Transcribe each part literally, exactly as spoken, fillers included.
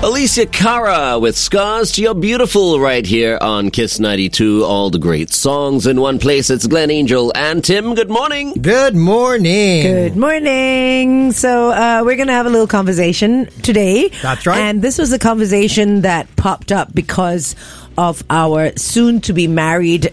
Alicia Cara with Scars to Your Beautiful right here on Kiss ninety-two. All the great songs in one place. It's Glenn Angel and Tim. Good morning. Good morning. Good morning. So uh, we're going to have a little conversation today. That's right. And this was a conversation that popped up because of our soon-to-be married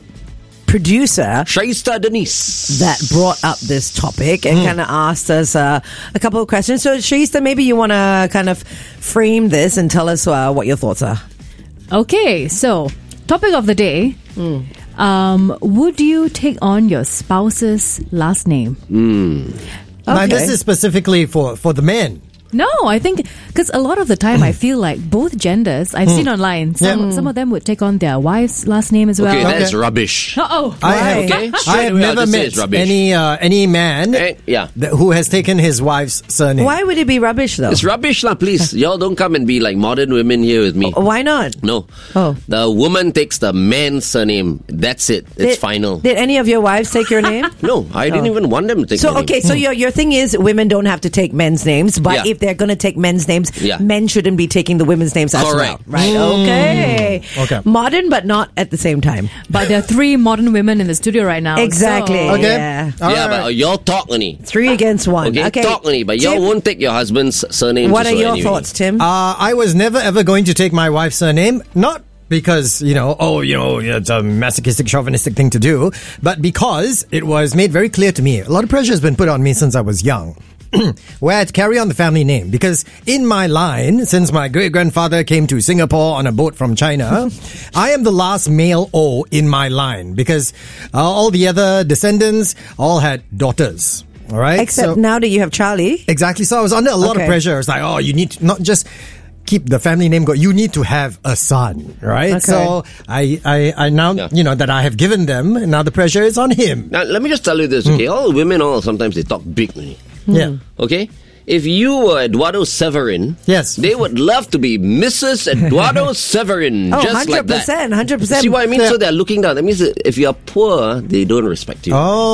producer Shaista Denise that brought up this topic and mm. kind of asked us uh, a couple of questions. So Shaista, maybe you want to kind of frame this and tell us uh, what your thoughts are. Okay, so topic of the day. Mm. Um, would you take on your spouse's last name? Mm. Okay. Now, this is specifically for, for the men. No, I think because a lot of the time I feel like both genders, I've seen online, some, Yeah. some of them would take on their wife's last name as well. Okay, Okay. that's rubbish. Oh, I have, Okay, I straight have away I'll never just say met it's rubbish. any uh, any man Eh, yeah. th- who has taken his wife's surname. Why would it be rubbish, though? It's rubbish lah, please. Y'all don't come and be like modern women here with me. Why not? No. Oh. The woman takes the man's surname. That's it. It's Did- final. Did any of your wives take your name? No, I didn't Oh. even want them to take So, my name. okay, so your your thing is women don't have to take men's names, but Yeah. if they're going to take men's names, Yeah. men shouldn't be taking the women's names as Correct. well. Right, okay. Okay. Modern, but not at the same time. but there are three modern women in the studio right now. Exactly. so- Okay. Yeah. All Yeah, right. but uh, y'all talk only. Three against one. Okay, Okay. talk only. But y'all Tim, won't take your husband's surname. what are so your anyway. thoughts, Tim? Uh, I was never ever going to take my wife's surname, not because, you know, oh, you know, it's a masochistic, chauvinistic thing to do, but because it was made very clear to me. A lot of pressure has been put on me since I was young. Where I had to carry on the family name, because in my line, since my great-grandfather came to Singapore on a boat from China, I am the last male O in my line, because uh, all the other descendants all had daughters. All right? Except So- now that you have Charlie. Exactly. So I was under a lot Okay. of pressure. It's like, oh, you need to not just keep the family name going. You need to have a son, right? Okay. So I, I, I now, Yeah. you know, that I have given them, and now the pressure is on him. Now, let me just tell you this, okay? All the women, all sometimes they talk big. only. Yeah. Okay? If you were Eduardo Severin, Yes. they would love to be Missus Eduardo Severin. Oh, just one like hundred percent, that. one hundred percent. See what I mean? Yeah. So they're looking down. That means that if you're poor, they don't respect you.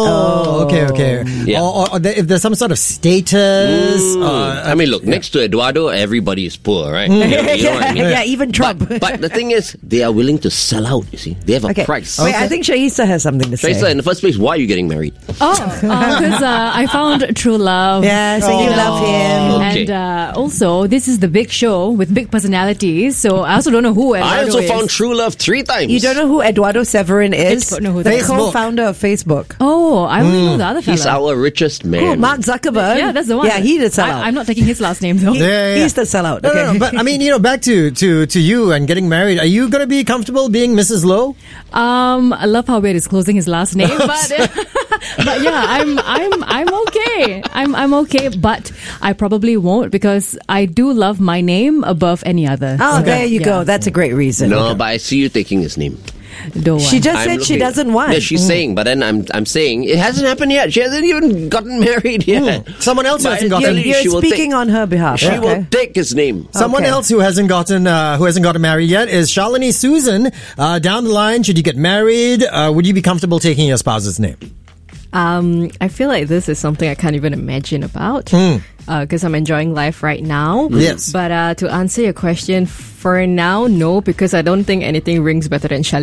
Oh, okay, okay. Yeah. Or, or, or there- if there's some sort of status. Mm. Uh, I mean, look, next to Eduardo, everybody is poor, right? You know, you know what I mean? yeah, even Trump. But, but the thing is, they are willing to sell out, you see. They have a okay. price. Wait, I think Shaista has something to say. Shaista, in the first place, why are you getting married? Oh, because uh, I found true love. Yeah, so you Oh. love him. Okay. And uh, also, this is the big show with big personalities. So I also don't know who. I Eduardo also is. found true love three times. You don't know who Eduardo Severin is? I don't know who the that is. co-founder of Facebook. Oh, I only know the other fella. He's our richest man. Oh, Mark Zuckerberg. Yeah, that's the one. Yeah, he the sellout. I, I'm not taking his last name though. He- Yeah, yeah, yeah. He's the sellout. No, Okay. no, no, but I mean, you know, back to, to, to you and getting married. Are you going to be comfortable being Missus Lowe? Um, I love how we're disclosing his last name, but but yeah, I'm I'm I'm okay. I'm I'm okay, but I probably won't because I do love my name above any other. Oh, So, there you go. yeah. That's a great reason. No, but I see you taking his name. Don't She want. just I'm said she looking- doesn't want. Yeah, she's saying, but then I'm I'm saying it hasn't happened yet. She hasn't even gotten married yet. Someone else But hasn't I gotten- tell you, You're she will speaking take, on her behalf. She okay. will take his name. Someone Okay. else who hasn't gotten uh, who hasn't gotten married yet is Shalini Susan. Uh, down the line, should you get married, uh, would you be comfortable taking your spouse's name? Um, I feel like this is something I can't even imagine about because I'm enjoying life right now. Yes. But uh, to answer your question, for now, no, because I don't think anything rings better than Shalini.